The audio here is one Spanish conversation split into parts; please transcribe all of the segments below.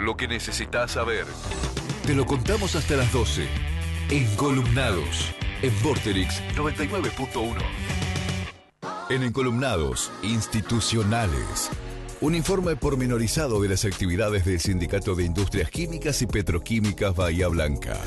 lo que necesitas saber. Te lo contamos hasta las 12. En Columnados, en Vorterix 99.1. En Encolumnados Institucionales. Un informe pormenorizado de las actividades del Sindicato de Industrias Químicas y Petroquímicas Bahía Blanca.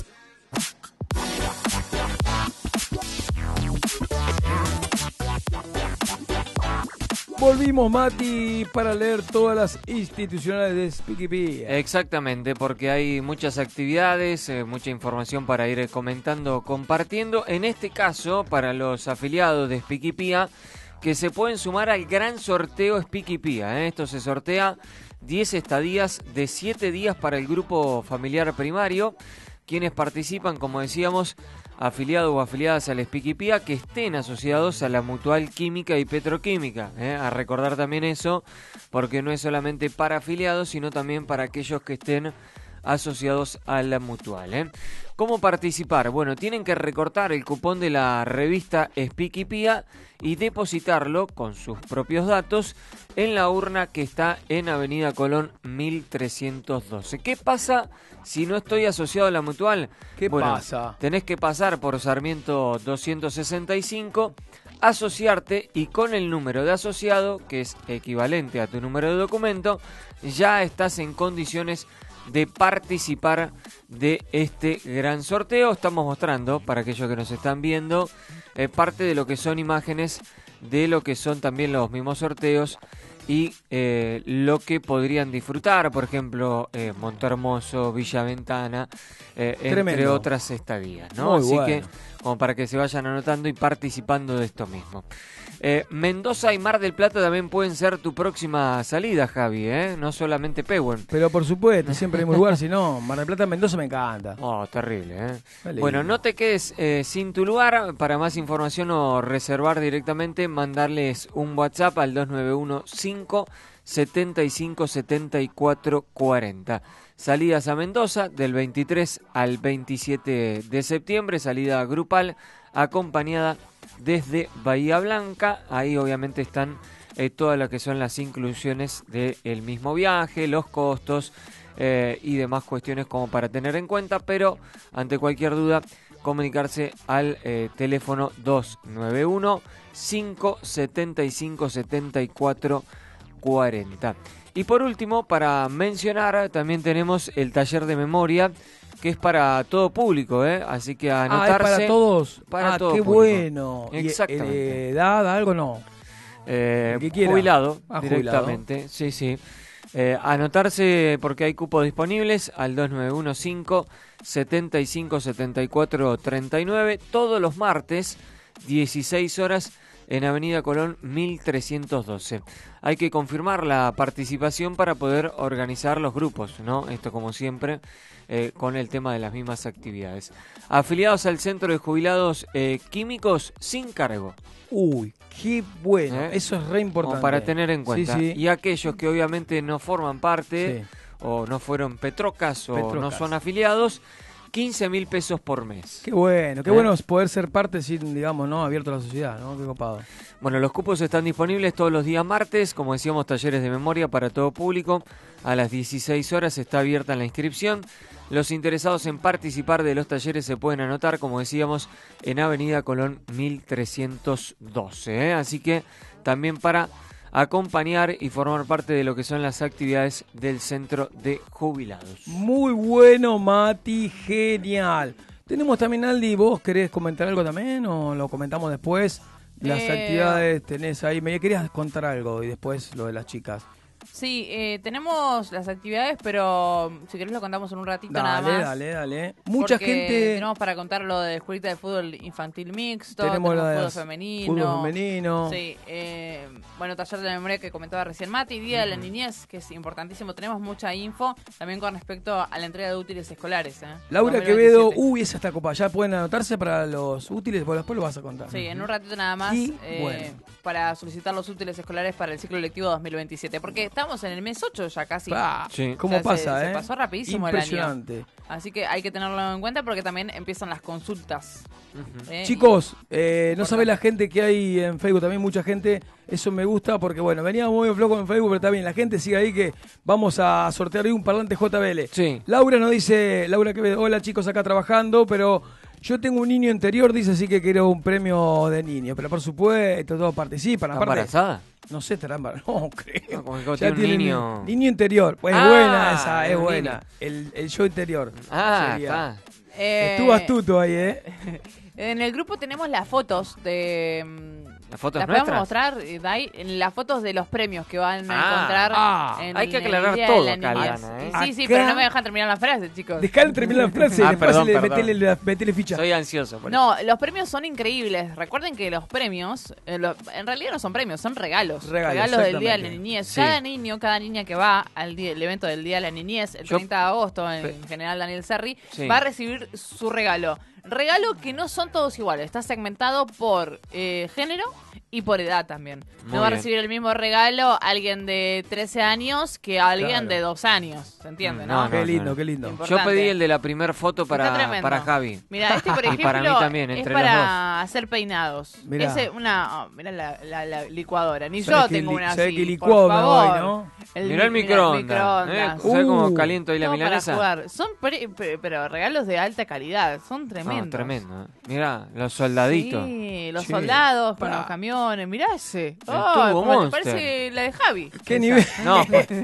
Volvimos, Mati, para leer todas las institucionales de Spiquipía. Exactamente, porque hay muchas actividades, mucha información para ir comentando, compartiendo. En este caso, para los afiliados de Spiquipía, que se pueden sumar al gran sorteo Spiquipía. Esto se sortea 10 estadías de 7 días para el grupo familiar primario. Quienes participan, como decíamos, afiliados o afiliadas al Spiquipía, que estén asociados a la Mutual Química y Petroquímica. A recordar también eso, porque no es solamente para afiliados, sino también para aquellos que estén asociados a la Mutual. ¿Cómo participar? Bueno, tienen que recortar el cupón de la revista Spiquipía y depositarlo con sus propios datos en la urna que está en Avenida Colón 1312. ¿Qué pasa si no estoy asociado a la Mutual? ¿Qué pasa? Tenés que pasar por Sarmiento 265, asociarte y con el número de asociado, que es equivalente a tu número de documento, ya estás en condiciones de participar de este gran sorteo. Estamos mostrando, para aquellos que nos están viendo, parte de lo que son imágenes de lo que son también los mismos sorteos y lo que podrían disfrutar, por ejemplo, Montehermoso, Villa Ventana, entre otras estadías, ¿no? Muy Así bueno. que, como para que se vayan anotando y participando de esto mismo. Mendoza y Mar del Plata también pueden ser tu próxima salida, Javi, no solamente Pehuen. Pero por supuesto, siempre hay un lugar, si no, Mar del Plata, Mendoza me encanta. Oh, terrible, Vale. Bueno, no te quedes sin tu lugar. Para más información o reservar directamente, mandarles un WhatsApp al 2915-757440. Salidas a Mendoza del 23 al 27 de septiembre, salida grupal acompañada desde Bahía Blanca. Ahí obviamente están todas las que son las inclusiones del mismo viaje, los costos y demás cuestiones como para tener en cuenta, pero ante cualquier duda comunicarse al teléfono 291-575-7440. Y por último, para mencionar, también tenemos el taller de memoria, que es para todo público, así que anotarse. ¿Es para todos? Para todo qué público. bueno. Exactamente. ¿Edad, algo no? Que quiera. Jubilado, Jubilado. directamente, sí. Anotarse porque hay cupos disponibles al 2915-757439, todos los martes, 16 horas, en Avenida Colón 1312. Hay que confirmar la participación para poder organizar los grupos, ¿no? Esto, como siempre, con el tema de las mismas actividades. Afiliados al Centro de Jubilados Químicos sin cargo. Uy, qué bueno. Eso es re importante. Como para tener en cuenta. Sí. Y aquellos que obviamente no forman parte, o no fueron Petrocas o no son afiliados, 15.000 pesos por mes. Qué bueno es poder ser parte sin, digamos, ¿no? Abierto a la sociedad, ¿no? Qué copado. Bueno, los cupos están disponibles todos los días martes, como decíamos, talleres de memoria para todo público. A las 16 horas está abierta la inscripción. Los interesados en participar de los talleres se pueden anotar, como decíamos, en Avenida Colón 1312. Así que también para acompañar y formar parte de lo que son las actividades del Centro de Jubilados. Muy bueno, Mati, genial. Tenemos también, Aldi, ¿vos querés comentar algo también o lo comentamos después? Las actividades tenés ahí, me querías contar algo y después lo de las chicas. Sí, tenemos las actividades, pero si querés lo contamos en un ratito nada más. Dale. Mucha gente. Tenemos para contar lo de escuelita de fútbol infantil mixto, tenemos fútbol femenino. Fútbol femenino. Sí, bueno, taller de memoria que comentaba recién Mati, Día de la Niñez, que es importantísimo. Tenemos mucha info también con respecto a la entrega de útiles escolares. Laura Quevedo, esa está copa. Ya pueden anotarse para los útiles, porque después lo vas a contar. Sí, en un ratito nada más. Para solicitar los útiles escolares para el ciclo lectivo 2027. Porque estamos en el mes 8 ya casi. Sí. ¿Cómo pasa, Se pasó rapidísimo el año. Impresionante. Así que hay que tenerlo en cuenta porque también empiezan las consultas. Chicos, no sabe la gente que hay en Facebook, también mucha gente, eso me gusta porque bueno, veníamos muy flojos en Facebook, pero está bien, la gente sigue ahí que vamos a sortear hoy un parlante JBL. Sí. Laura nos dice, Laura que hola chicos acá trabajando, pero yo tengo un niño interior, dice, así que quiero un premio de niño, pero por supuesto todos participan. ¿Está Aparte, embarazada? No sé, estará embarazada, no creo. No, como que Ya tiene un niño. niño interior, pues es Ah, buena esa, es un buena. El yo interior. Ah, sería. está. Estuvo astuto ahí, En el grupo tenemos las fotos de... ¿Las fotos ¿Las podemos nuestras? mostrar, Dai? En las fotos de los premios que van a Ah, encontrar en hay que el aclarar Día todo de la acá, Niñez. Liana, ¿eh? Sí, sí, Acá- pero no me dejan terminar la frase, chicos. Dejale terminar la frase Ah, y después perdón, perdón. metele ficha. Soy ansioso por eso. No, los premios son increíbles. Recuerden que los premios, en realidad no son premios, son regalos. Regalos, del Día de la exactamente. Niñez. Sí. Cada niño, cada niña que va al el evento del Día de la Niñez, el Yo- 30 de agosto, en General Daniel Serri, Sí. va a recibir su regalo. Regalo que no son todos iguales, está segmentado por género y por edad también. Muy No va a bien. recibir el mismo regalo alguien de 13 años que alguien Claro. de 2 años. ¿Se entiende, No, no? Qué lindo, no. qué lindo. Yo Importante. pedí el de la primer foto Está para tremendo. Javi. Mira, este por Y ejemplo para mí también, es entre los para hacer peinados. Mirá. Mira la licuadora. Ni ¿Sabés yo que tengo una sabés así. que por licuado me favor. voy, no? Mirá el microondas. ¿Sabes cómo caliento ahí la Todo para milanesa? jugar. Son pero regalos de alta calidad. Son tremendos. No, tremendo. Mirá, los soldaditos. Sí, los Sí. soldados con Pa. los camiones. Mirá ese. El Oh, Turbo como te Monster. parece la de Javi. ¿Qué nivel? No,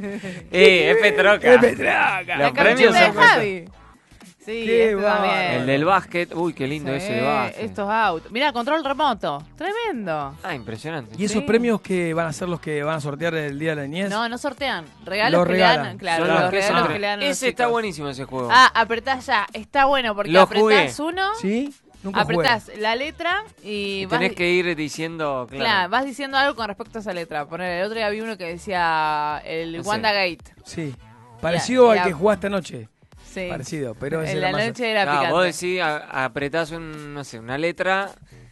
es Petroca. ¡Es Petraca! La Los premios camiseta de son cosas. Javi. Sí, Qué este bárbaro. también. El del básquet. Uy, qué lindo Sí, ese de básquet. estos autos. Mirá, control remoto. Tremendo. Ah, impresionante. ¿Y esos Sí. premios que van a ser los que van a sortear el Día de la Niñez? No, no sortean. Regalos Los que regalan. le dan. Claro, Son los los que regalos son- que le dan a los Ese está chicos. buenísimo ese juego. Ah, apretás ya. Está bueno porque Lo apretás jugué. uno, ¿Sí? Nunca apretás la letra y Y vas, tenés que ir diciendo, claro, claro. vas diciendo algo con respecto a esa letra. Poner, el otro día vi uno que decía el No sé. Wanda Gate. jugué. Sí. Parecido Ya, al ya. que jugaste anoche. Sí. Parecido, pero ese En era la más- noche era Claro, picante. vos decís, apretás no sé, una letra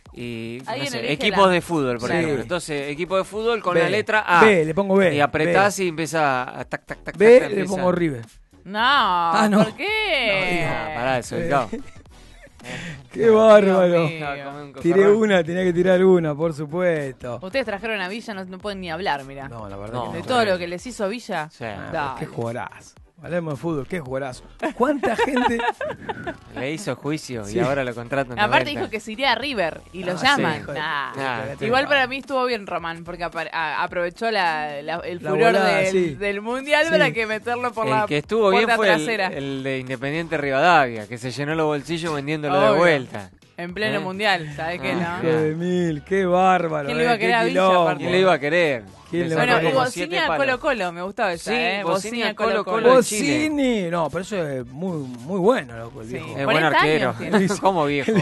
y no Alguien sé, elige equipos la- de fútbol, por Sí. ejemplo. Entonces, equipo de fútbol con B. la letra A. B, le pongo B. Y apretás B. y empieza a tac, tac, tac, B, tac, le empieza. pongo River. No, no. ¿por qué? Ah, pará, desubicado. ¡Qué bárbaro! Dios mío. Tiré una, tenía que tirar una, por supuesto. Ustedes trajeron a Villa, no pueden ni hablar, mira. No, la verdad No, que De no. todo lo que les hizo Villa. Sí. Ah, qué Dale. jugaraz. Hablemos de fútbol, qué jugaraz. ¿Cuánta gente? Le hizo juicio Sí. y ahora lo contratan. de Aparte vuelta. dijo que se iría a River y lo Ah, llaman. sí, hijo de- Nah. Nah, Igual para mí estuvo bien Román, porque aprovechó el La furor volada, del, sí. del Mundial Sí. para que meterlo por la El que estuvo bien puerta fue trasera. el de Independiente Rivadavia, que se llenó los bolsillos vendiéndolo de Obvio. vuelta. En pleno ¿Eh? Mundial, ¿sabes qué? Ah, No? Hijo de mil, qué bárbaro. ¿Quién le iba a qué querer a Villa, quilombo. aparte? ¿Quién le iba a querer? ¿Quién le Le va a sacó Bueno, y querer? como 7 Bocina palos. Colo Colo, me gustaba esa, Sí, ¿eh? Bocina Colo Colo-Colo. Colo. de Chile. Bocini. No, pero eso es muy bueno, loco, el Sí. viejo. Es buen 40 arquero. años tiene. ¿Cómo viejo?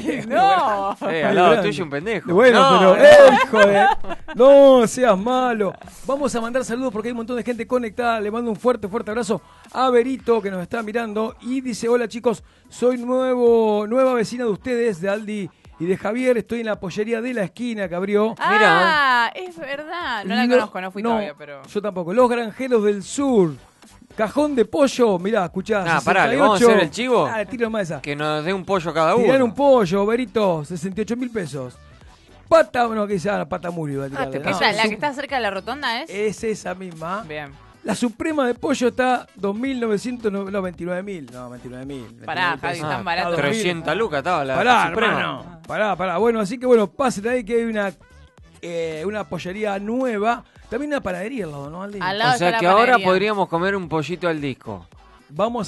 No. Al Muy lado grande. tuyo un pendejo. Bueno, No, pero, no. hijo de... No seas malo. Vamos a mandar saludos porque hay un montón de gente conectada. Le mando un fuerte abrazo a Berito que nos está mirando y dice, hola chicos, soy nueva vecina de ustedes, de Aldi y de Javier. Estoy en la pollería de la esquina que abrió. Ah, es verdad. No la conozco, no fui todavía, pero... Yo tampoco. Los Granjeros del Sur. Cajón de pollo, mirá, escuchá. Nah, pará, ¿le 68. vamos a hacer el chivo? Ah, tiro más esa. Que nos dé un pollo cada uno. Tirar un pollo, Berito, 68.000 pesos. Pata, no, que sea pata muli va a tirarle, te no. pasó. ¿Esa, la que está cerca de la rotonda es? Es esa misma. Bien. La suprema de pollo está 2.900, no, 29.000. No, 29.000. Pará, 29.000 Javi, pesos. tan barato. 300 lucas estaba la Pará, Suprema. hermano. Pará. Bueno, así que bueno, pasen ahí que hay una pollería nueva. También una panadería al lado, ¿no, Aldi? Al lado O sea está que la ahora panadería. podríamos comer un pollito al disco. Vamos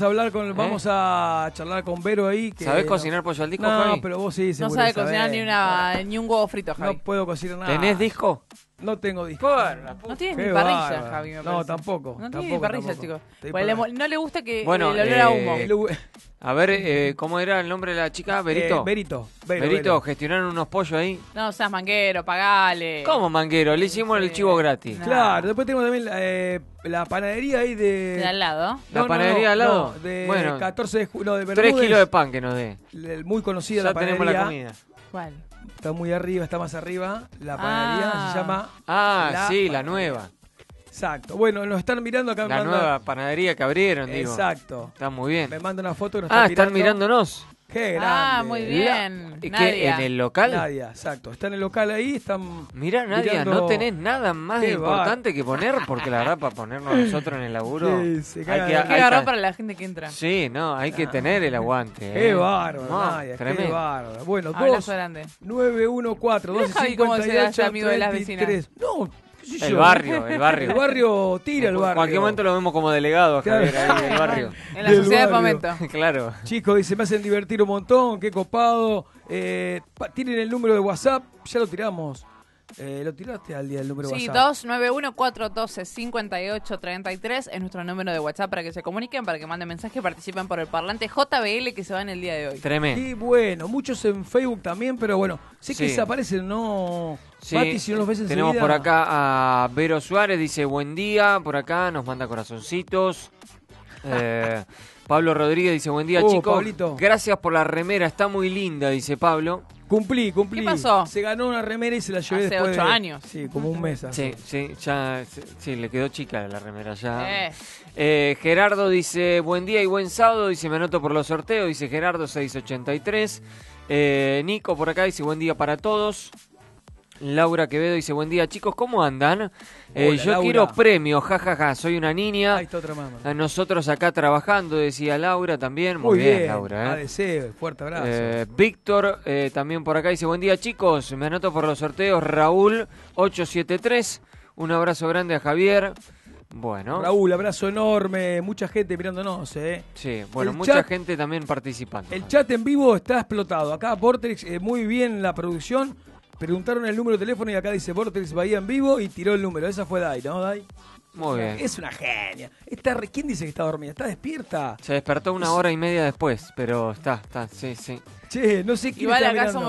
a charlar con Vero ahí. Que ¿Sabés cocinar pollo al disco, No, Javi? pero vos sí, No seguro sabe que sabés. cocinar ni un huevo frito, Javi. No puedo cocinar nada. ¿Tenés disco? No tengo disco. No tiene Qué ni parrilla, bárbaro. Javi, me No, parece. tampoco. No tiene tampoco, ni parrilla, tampoco. chicos. Estoy Pues para- no le gusta que Bueno, el olor a humo. A ver, ¿cómo era el nombre de la chica? ¿Berito? Berito. Berito, gestionaron unos pollos ahí. No seas manguero, pagale. ¿Cómo, manguero? Le hicimos el chivo gratis. No. Claro, después tenemos también la panadería ahí de... De al lado. ¿La panadería al lado? No, de Bueno. 14 de julio, de 3 Bermúdez. kilos de pan que nos dé. Muy conocida Ya la panadería. tenemos la comida. ¿Cuál? Está muy arriba, está más arriba. La panadería se llama... Ah, La sí, la panadería. nueva. Exacto. Bueno, nos están mirando acá. La nueva panadería que abrieron, digo. Exacto. Está muy bien. Me manda una foto que nos están mirando. Están mirándonos. Qué grande. Muy bien. ¿Qué, Nadia. en el local? Nadia, exacto. Está en el local ahí, están... Mirá, Nadia, mirando... no tenés nada más Qué importante que poner, porque la verdad, para ponernos nosotros en el laburo... Sí, se hay caga que, de- Hay que agarrar para la gente que entra. Sí, no, hay que tener el aguante. Qué bárbaro, No, Nadia, qué tremendo. bárbaro. Bueno, Abrazo grande. 914 Javi cómo se da ese amigo de las 258 No, qué sé El yo. barrio. El barrio tira el barrio. En cualquier momento lo vemos como delegado, Claro. Javier, ahí del barrio. En la Del sociedad de barrio. fomento. Claro. Chicos, dice, me hacen divertir un montón, qué copado. Tienen el número de WhatsApp, ya lo tiramos. ¿Lo tiraste al día el número de Sí, WhatsApp? 291-412-5833 es nuestro número de WhatsApp para que se comuniquen, para que manden mensaje y participen por el parlante JBL que se va en el día de hoy. Tremendo. Y bueno, muchos en Facebook también, pero bueno, sé que Sí. se aparecen, ¿no? Sí, Mati, si no los ves tenemos enseguida. por acá a Vero Suárez, dice buen día, por acá nos manda corazoncitos. Pablo Rodríguez dice buen día, chicos. Pablito. Gracias por la remera, está muy linda, dice Pablo. Cumplí. ¿Qué pasó? Se ganó una remera y se la llevé Hace después 8 de... años. Sí, como un mes hace. Sí, le quedó chica la remera ya. Eh. Gerardo dice buen día y buen sábado, dice me anoto por los sorteos, dice Gerardo 683. Nico por acá dice buen día para todos. Laura Quevedo dice buen día chicos, ¿cómo andan? Hola, Yo Laura. quiero premio, jajaja, soy una niña. Ahí está otra mamá. A nosotros acá trabajando, decía Laura también. Muy bien, Laura. ADC, fuerte abrazo. Víctor también por acá dice buen día chicos, me anoto por los sorteos. Raúl 873, un abrazo grande a Javier. Bueno, Raúl, abrazo enorme, mucha gente mirándonos, sí, bueno, el mucha chat- gente también participando. El chat en vivo está explotado. Acá Vortex, muy bien la producción. Preguntaron el número de teléfono y acá dice Vortex Bahía en vivo y tiró el número. Esa fue Dai, ¿no, Dai? Muy bien. Es una genia. ¿Quién dice que está dormida? ¿Está despierta? Se despertó una hora y media después, pero está, sí. Che, no sé quién Igual está acá mirando. somos